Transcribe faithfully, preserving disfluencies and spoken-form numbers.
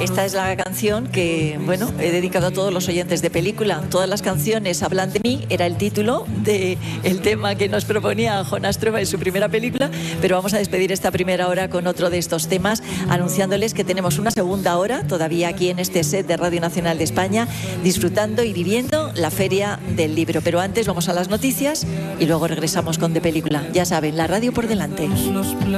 Esta es la canción que, bueno, he dedicado a todos los oyentes de película. Todas las canciones hablan de mí, era el título del tema que nos proponía Jonas Trueba en su primera película, pero vamos a despedir esta primera hora con otro de estos temas, anunciándoles que tenemos una segunda hora todavía aquí en este set de Radio Nacional de España, disfrutando y viviendo la Feria del Libro. Pero antes vamos a las noticias y luego regresamos con De Película. Ya saben, la radio por delante.